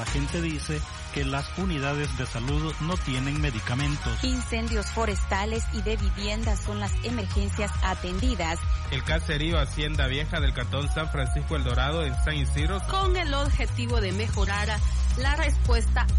la gente dice que las unidades de salud no tienen medicamentos. Incendios forestales y de viviendas son las emergencias atendidas. El caserío Hacienda Vieja del Cantón San Francisco El Dorado en San Isidro, con el objetivo de mejorar la respuesta